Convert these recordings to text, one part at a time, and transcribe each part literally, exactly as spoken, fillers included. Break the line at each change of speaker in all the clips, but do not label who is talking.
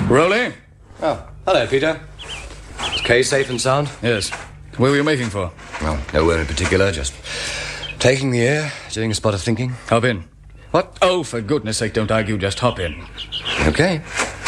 Rowley?
Oh, hello, Peter. Is Kay safe and sound?
Yes. Where were you making for?
Well, nowhere in particular, just taking the air, doing a spot of thinking.
Hop in.
What?
Oh, for goodness sake, don't argue, just hop in.
Okay.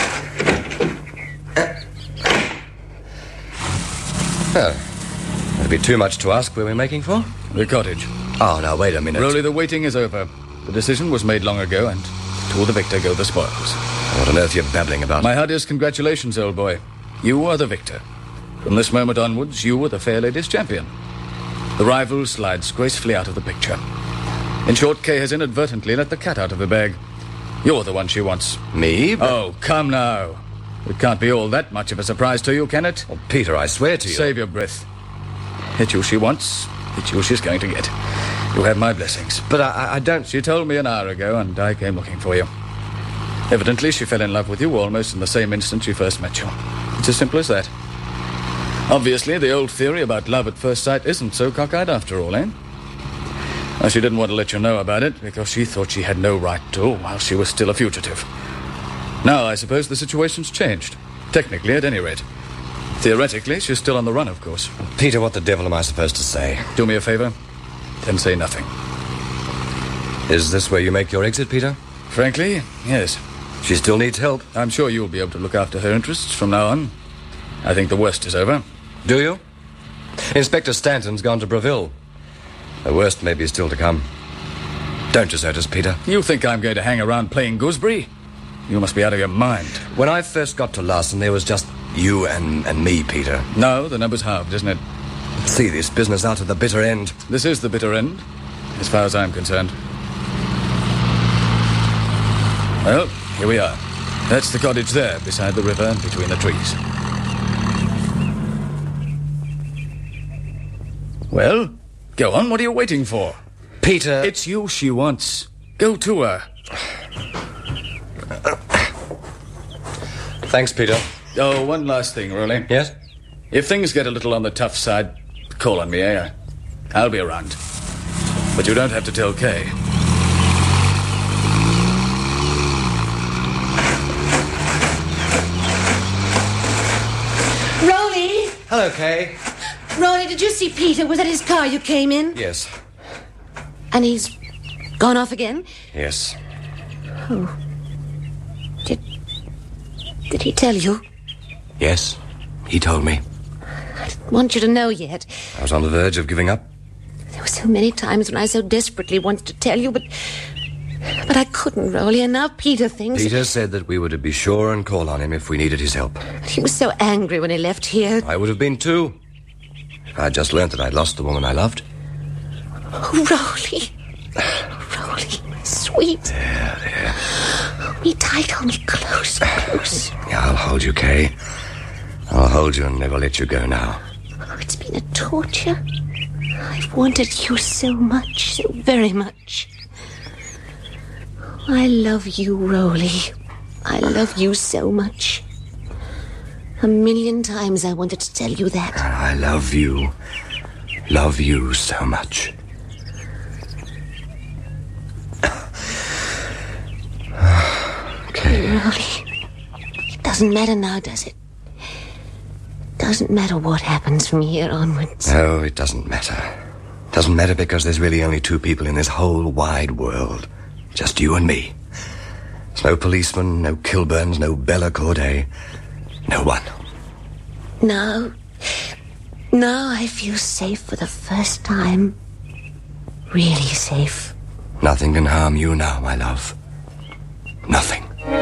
Well, it'd be too much to ask where we're making for.
The cottage.
Oh, now, wait a minute.
Rowley, the waiting is over. The decision was made long ago, and to the victor go the spoils.
What on earth are you babbling about?
My heartiest congratulations, old boy. You are the victor. From this moment onwards, you are the fair lady's champion. The rival slides gracefully out of the picture. In short, Kay has inadvertently let the cat out of the bag. You're the one she wants.
Me? But...
Oh, come now. It can't be all that much of a surprise to you, can it?
Oh, Peter, I swear to you.
Save your breath. It's you she wants. It's you she's going to get. You have my blessings.
But I, I don't...
She told me an hour ago, and I came looking for you. Evidently, she fell in love with you almost in the same instant she first met you. It's as simple as that. Obviously, the old theory about love at first sight isn't so cockeyed after all, eh? Well, she didn't want to let you know about it because she thought she had no right to while she was still a fugitive. Now, I suppose the situation's changed. Technically, at any rate. Theoretically, she's still on the run, of course.
Peter, what the devil am I supposed to say?
Do me a favor, then say nothing.
Is this where you make your exit, Peter?
Frankly, yes.
She still needs help.
I'm sure you'll be able to look after her interests from now on. I think the worst is over.
Do you? Inspector Stanton's gone to Breville. The worst may be still to come. Don't desert us, Peter.
You think I'm going to hang around playing gooseberry? You must be out of your mind.
When I first got to Larson, there was just you and, and me, Peter.
No, the number's halved, isn't it?
See this business out to the bitter end.
This is the bitter end, as far as I'm concerned. Well, here we are. That's the cottage there, beside the river and between the trees. Well, go on. What are you waiting for?
Peter...
It's you she wants. Go to her.
Thanks, Peter.
Oh, one last thing, Rowley.
Yes?
If things get a little on the tough side, call on me, eh? I'll be around. But you don't have to tell Kay.
Rowley!
Hello, Kay.
Rowley, did you see Peter? Was that his car you came in?
Yes.
And he's gone off again?
Yes.
Oh. Did... Did he tell you?
Yes, he told me.
I didn't want you to know yet.
I was on the verge of giving up.
There were so many times when I so desperately wanted to tell you, but... But I couldn't, Rowley, and now Peter thinks...
Peter said that we were to be sure and call on him if we needed his help.
But he was so angry when he left here.
I would have been too. I just learned that I'd lost the woman I loved.
Oh, Rowley. Rowley, sweet.
There, there.
Hold me tight, hold me close, close.
Yeah, I'll hold you, Kay. I'll hold you and never let you go now.
Oh, it's been a torture. I've wanted you so much, so very much. I love you, Rowley. I love you so much. A million times I wanted to tell you that.
I love you. Love you so much. Okay.
Rowley, it doesn't matter now, does it? Doesn't matter what happens from here onwards.
No, it doesn't matter. Doesn't matter because there's really only two people in this whole wide world. Just you and me. There's no policeman, no Kilburns, no Bella Corday. No one.
Now, now I feel safe for the first time. Really safe.
Nothing can harm you now, my love. Nothing.